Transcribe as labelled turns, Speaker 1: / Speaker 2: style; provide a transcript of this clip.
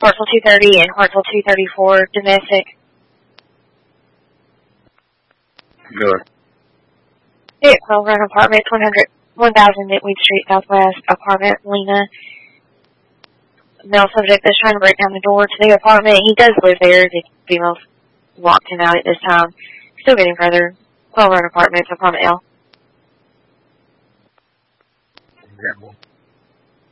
Speaker 1: Hartsville 230 and Hartsville 234 domestic.
Speaker 2: Good.
Speaker 1: Yeah, 12 Run Apartments, 1000 Midweed Street Southwest, apartment Lena. Male subject that's trying to break down the door to the apartment. He does live there. The female's locked him out at this time. Still getting further. 12 Run Apartments, apartment L.
Speaker 2: Yeah.